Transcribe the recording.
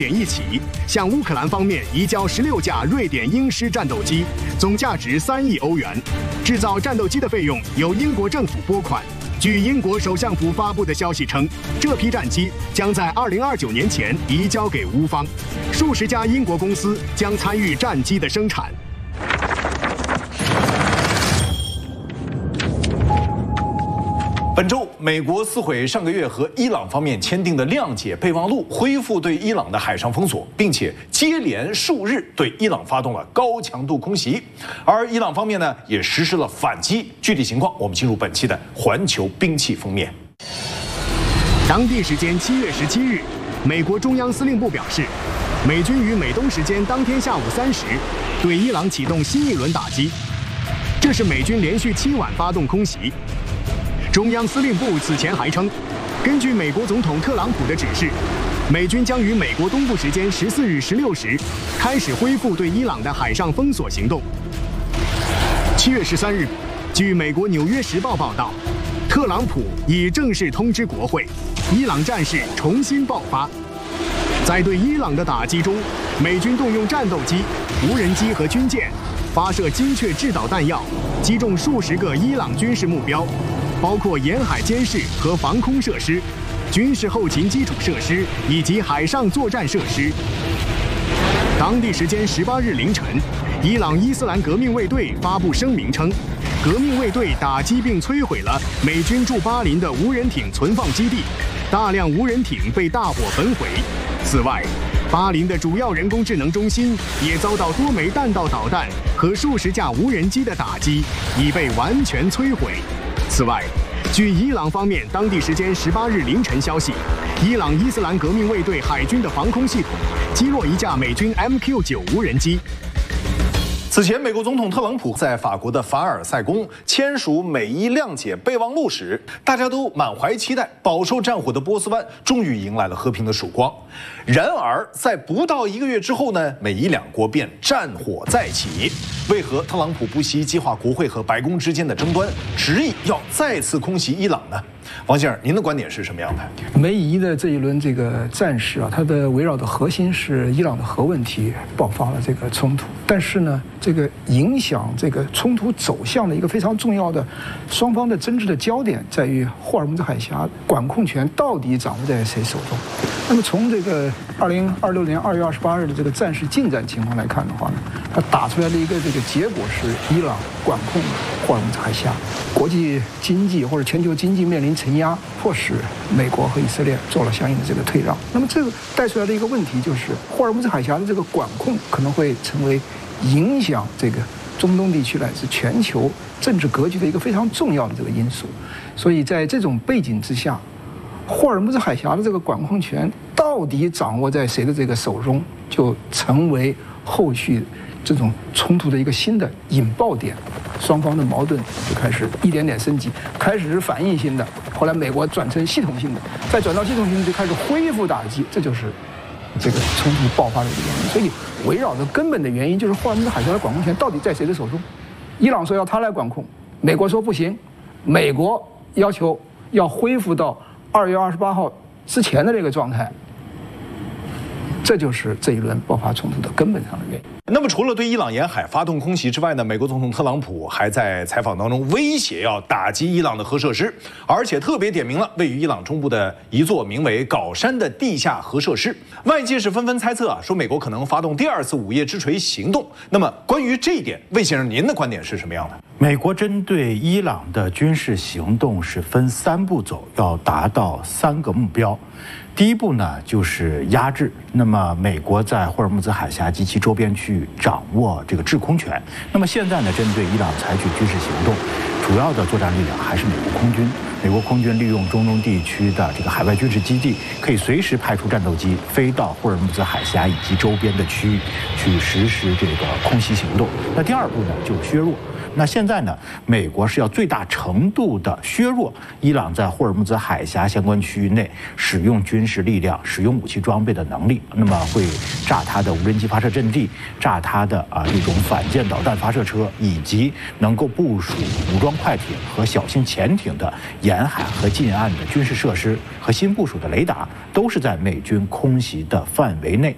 一起向乌克兰方面移交16架瑞典鹰狮战斗机，总价值3亿欧元。制造战斗机的费用由英国政府拨款。据英国首相府发布的消息称，这批战机将在2029年前移交给乌方，数十家英国公司将参与战机的生产。 本周，美国撕毁上个月和伊朗方面签订的谅解备忘录，恢复对伊朗的海上封锁，并且接连数日对伊朗发动了高强度空袭。而伊朗方面呢，也实施了反击。具体情况，我们进入本期的环球兵器封面。 当地时间7月17日，美国中央司令部表示，美军于美东时间当天下午3时对伊朗启动新一轮打击，这是美军连续7晚发动空袭。 中央司令部此前还称，根据美国总统特朗普的指示，美军将于美国东部时间14日16时开始恢复对伊朗的海上封锁行动。7月13日，据美国《纽约时报》报道，特朗普已正式通知国会，伊朗战事重新爆发。在对伊朗的打击中，美军动用战斗机、无人机和军舰，发射精确制导弹药，击中数十个伊朗军事目标。 包括沿海监视和防空设施、军事后勤基础设施以及海上作战设施。当地时间18日凌晨，伊朗伊斯兰革命卫队发布声明称，革命卫队打击并摧毁了美军驻巴林的无人艇存放基地，大量无人艇被大火焚毁。此外，巴林的主要人工智能中心也遭到多枚弹道导弹和数十架无人机的打击，已被完全摧毁。 此外，据伊朗方面当地时间18日凌晨消息，伊朗伊斯兰革命卫队海军的防空系统击落一架美军 MQ-9无人机。 此前，美国总统特朗普在法国的凡尔赛宫签署美伊谅解备忘录时，大家都满怀期待，饱受战火的波斯湾终于迎来了和平的曙光。然而，在不到1个月之后呢，美伊两国便战火再起。为何特朗普不惜激化国会和白宫之间的争端，执意要再次空袭伊朗呢？王先生，您的观点是什么样的？ 美伊的这一轮这个战事啊，它的围绕的核心是伊朗的核问题爆发了这个冲突，但是呢，这个影响这个冲突走向的一个非常重要的双方的争执的焦点在于霍尔木兹海峡管控权到底掌握在谁手中。那么从这个2026年2月28日的这个战事进展情况来看的话呢，它打出来的一个这个结果是伊朗管控霍尔木兹海峡，国际经济或者全球经济面临承压，迫使美国和以色列做了相应的这个退让。那么这个带出来的一个问题就是，霍尔木兹海峡的这个管控可能会成为影响这个中东地区乃至全球政治格局的一个非常重要的这个因素。所以在这种背景之下，霍尔木兹海峡的这个管控权到底掌握在谁的这个手中，就成为后续这种冲突的一个新的引爆点。双方的矛盾就开始一点点升级，开始是反应性的，后来美国转成系统性的，再转到系统性的就开始恢复打击，这就是这个冲突爆发的一个原因。所以围绕着根本的原因就是霍尔木兹海峡的管控权到底在谁的手中？伊朗说要他来管控，美国说不行，美国要求要恢复到2月28号之前的这个状态。这就是这一轮爆发冲突的根本上的原因。 那么，除了对伊朗沿海发动空袭之外呢，美国总统特朗普还在采访当中威胁要打击伊朗的核设施，而且特别点名了位于伊朗中部的一座名为镐山的地下核设施。外界是纷纷猜测啊，说美国可能发动第2次午夜之锤行动。那么，关于这一点，魏先生您的观点是什么样的？ 美国针对伊朗的军事行动是分3步走，要达到3个目标。第一步呢，就是压制。那么，美国在霍尔木兹海峡及其周边区域掌握这个制空权。那么现在呢，针对伊朗采取军事行动，主要的作战力量还是美国空军。美国空军利用中东地区的这个海外军事基地，可以随时派出战斗机飞到霍尔木兹海峡以及周边的区域去实施这个空袭行动。那第2步呢，就是削弱。那现在呢，美国是要最大程度的削弱伊朗在霍尔木兹海峡相关区域内使用军事力量、使用武器装备的能力。那么会炸它的无人机发射阵地，炸它的这种反舰导弹发射车，以及能够部署武装快艇和小型潜艇的沿海和近岸的军事设施和新部署的雷达，都是在美军空袭的范围内。